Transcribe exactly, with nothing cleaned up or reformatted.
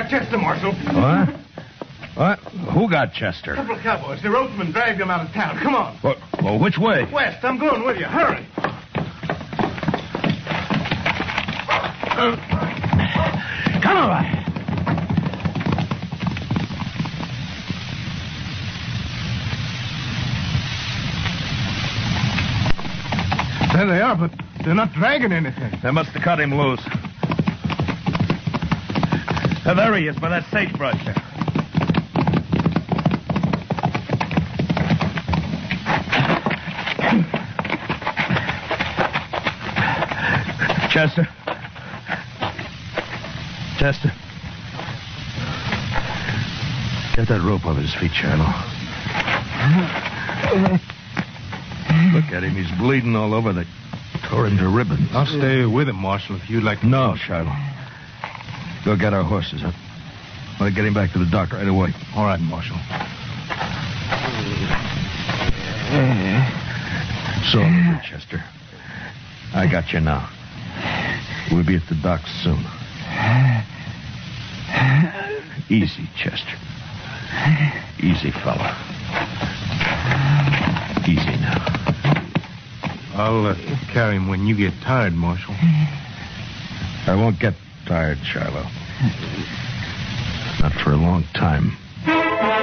got Chester, Marshal. What? What? Who got Chester? A couple of cowboys. The ropeman dragged him out of town. Come on. Well, well, which way? West. I'm going with you. Hurry. Uh, come on. There they are, but they're not dragging anything. They must have cut him loose. Uh, there he is, by that sagebrush there. Chester. Chester. Get that rope off his feet, Shiloh. Look at him. He's bleeding all over. They tore him to ribbons. I'll stay with him, Marshal, if you'd like to. No, Shiloh. Go get our horses. I want to get him back to the dock right away. All right, Marshal. So, Mister Chester, I got you now. We'll be at the dock soon. Easy, Chester. Easy, fella. Easy now. I'll uh, carry him when you get tired, Marshal. I won't get tired, Shiloh. Not for a long time.